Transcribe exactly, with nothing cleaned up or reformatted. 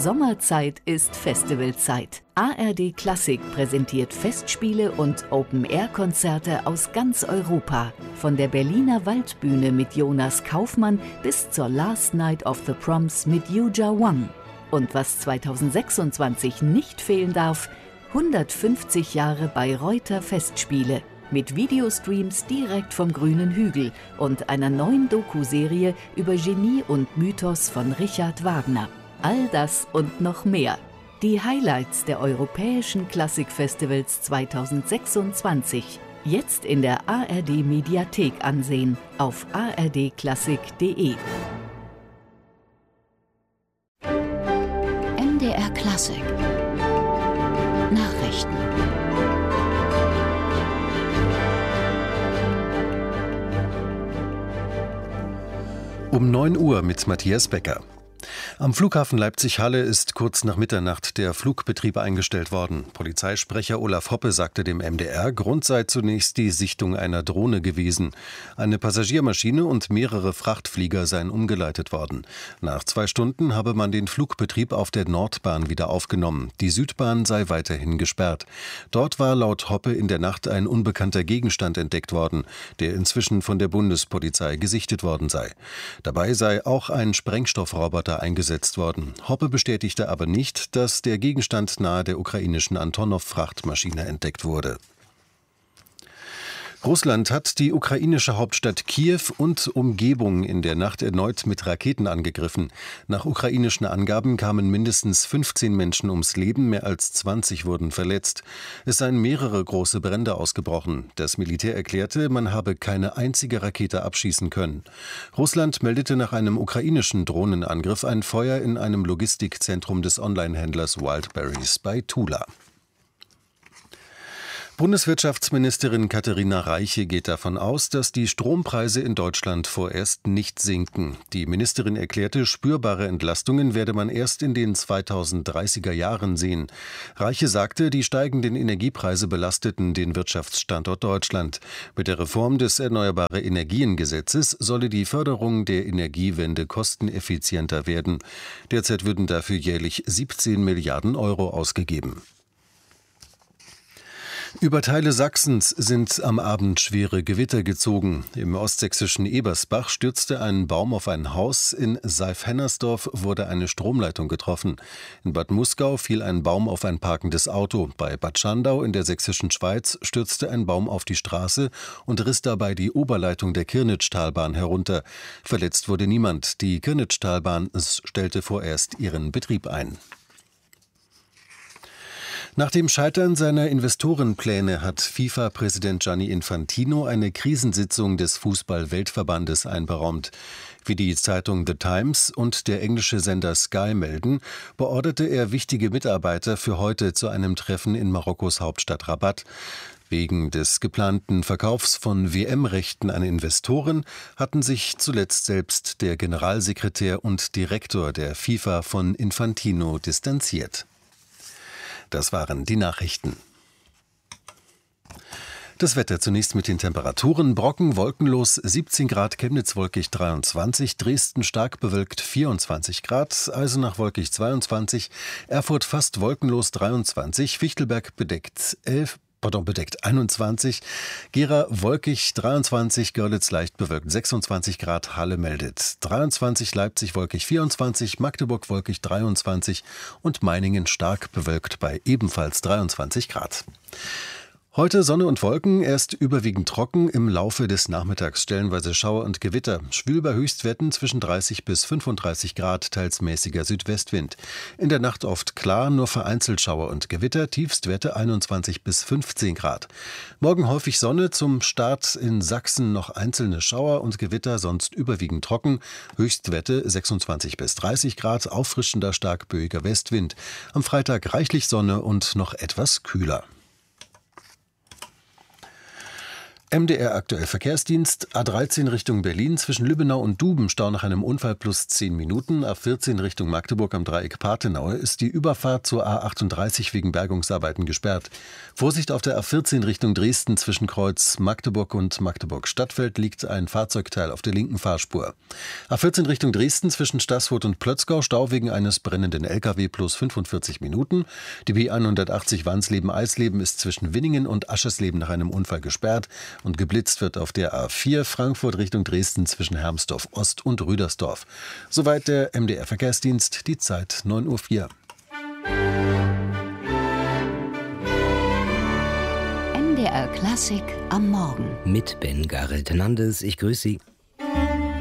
Sommerzeit ist Festivalzeit. A R D Klassik präsentiert Festspiele und Open-Air-Konzerte aus ganz Europa. Von der Berliner Waldbühne mit Jonas Kaufmann bis zur Last Night of the Proms mit Yuja Wang. Und was zweitausendsechsundzwanzig nicht fehlen darf, hundertfünfzig Jahre Bayreuther Festspiele. Mit Videostreams direkt vom grünen Hügel und einer neuen Doku-Serie über Genie und Mythos von Richard Wagner. All das und noch mehr. Die Highlights der Europäischen Klassikfestivals zweitausendsechsundzwanzig. Jetzt in der A R D Mediathek ansehen auf a r d klassik punkt de. M D R Klassik Nachrichten. Um neun Uhr mit Matthias Becker. Am Flughafen Leipzig-Halle ist kurz nach Mitternacht der Flugbetrieb eingestellt worden. Polizeisprecher Olaf Hoppe sagte dem M D R, Grund sei zunächst die Sichtung einer Drohne gewesen. Eine Passagiermaschine und mehrere Frachtflieger seien umgeleitet worden. Nach zwei Stunden habe man den Flugbetrieb auf der Nordbahn wieder aufgenommen. Die Südbahn sei weiterhin gesperrt. Dort war laut Hoppe in der Nacht ein unbekannter Gegenstand entdeckt worden, der inzwischen von der Bundespolizei gesichtet worden sei. Dabei sei auch ein Sprengstoffroboter eingesetzt worden. Hoppe bestätigte aber nicht, dass der Gegenstand nahe der ukrainischen Antonov-Frachtmaschine entdeckt wurde. Russland hat die ukrainische Hauptstadt Kiew und Umgebung in der Nacht erneut mit Raketen angegriffen. Nach ukrainischen Angaben kamen mindestens fünfzehn Menschen ums Leben, mehr als zwanzig wurden verletzt. Es seien mehrere große Brände ausgebrochen. Das Militär erklärte, man habe keine einzige Rakete abschießen können. Russland meldete nach einem ukrainischen Drohnenangriff ein Feuer in einem Logistikzentrum des Onlinehändlers Wildberries bei Tula. Bundeswirtschaftsministerin Katharina Reiche geht davon aus, dass die Strompreise in Deutschland vorerst nicht sinken. Die Ministerin erklärte, spürbare Entlastungen werde man erst in den zweitausenddreißiger Jahren sehen. Reiche sagte, die steigenden Energiepreise belasteten den Wirtschaftsstandort Deutschland. Mit der Reform des Erneuerbare Energien-Gesetzes solle die Förderung der Energiewende kosteneffizienter werden. Derzeit würden dafür jährlich siebzehn Milliarden Euro ausgegeben. Über Teile Sachsens sind am Abend schwere Gewitter gezogen. Im ostsächsischen Ebersbach stürzte ein Baum auf ein Haus, in Seif-Hennersdorf wurde eine Stromleitung getroffen. In Bad Muskau fiel ein Baum auf ein parkendes Auto. Bei Bad Schandau in der sächsischen Schweiz stürzte ein Baum auf die Straße und riss dabei die Oberleitung der Kirnitschtalbahn herunter. Verletzt wurde niemand. Die Kirnitschtalbahn stellte vorerst ihren Betrieb ein. Nach dem Scheitern seiner Investorenpläne hat FIFA-Präsident Gianni Infantino eine Krisensitzung des Fußball-Weltverbandes einberaumt. Wie die Zeitung The Times und der englische Sender Sky melden, beorderte er wichtige Mitarbeiter für heute zu einem Treffen in Marokkos Hauptstadt Rabat. Wegen des geplanten Verkaufs von W M-Rechten an Investoren hatten sich zuletzt selbst der Generalsekretär und Direktor der FIFA von Infantino distanziert. Das waren die Nachrichten. Das Wetter zunächst mit den Temperaturen. Brocken wolkenlos siebzehn Grad, Chemnitz wolkig dreiundzwanzig, Dresden stark bewölkt vierundzwanzig Grad, Eisenach wolkig zweiundzwanzig, Erfurt fast wolkenlos dreiundzwanzig, Fichtelberg bedeckt elf, pardon, bedeckt einundzwanzig, Gera wolkig dreiundzwanzig, Görlitz leicht bewölkt sechsundzwanzig Grad, Halle meldet dreiundzwanzig, Leipzig wolkig vierundzwanzig, Magdeburg wolkig dreiundzwanzig und Meiningen stark bewölkt bei ebenfalls dreiundzwanzig Grad. Heute Sonne und Wolken, erst überwiegend trocken, im Laufe des Nachmittags stellenweise Schauer und Gewitter. Schwül bei Höchstwerten zwischen dreißig bis fünfunddreißig Grad, teils mäßiger Südwestwind. In der Nacht oft klar, nur vereinzelt Schauer und Gewitter, Tiefstwerte einundzwanzig bis fünfzehn Grad. Morgen häufig Sonne, zum Start in Sachsen noch einzelne Schauer und Gewitter, sonst überwiegend trocken. Höchstwerte sechsundzwanzig bis dreißig Grad, auffrischender stark böiger Westwind. Am Freitag reichlich Sonne und noch etwas kühler. M D R aktuell Verkehrsdienst. A dreizehn Richtung Berlin zwischen Lübbenau und Duben Stau nach einem Unfall plus zehn Minuten. A vierzehn Richtung Magdeburg am Dreieck Pathenaue ist die Überfahrt zur A achtunddreißig wegen Bergungsarbeiten gesperrt. Vorsicht auf der A vierzehn Richtung Dresden zwischen Kreuz Magdeburg und Magdeburg Stadtfeld liegt ein Fahrzeugteil auf der linken Fahrspur. A vierzehn Richtung Dresden zwischen Stassfurt und Plötzgau Stau wegen eines brennenden L K W plus fünfundvierzig Minuten. Die B hundertachtzig Wansleben-Eisleben ist zwischen Winningen und Aschersleben nach einem Unfall gesperrt. Und geblitzt wird auf der A vier Frankfurt Richtung Dresden zwischen Hermsdorf Ost und Rüdersdorf. Soweit der M D R Verkehrsdienst, die Zeit neun Uhr vier. M D R Klassik am Morgen. Mit Ben Garel Ternandes, ich grüße Sie.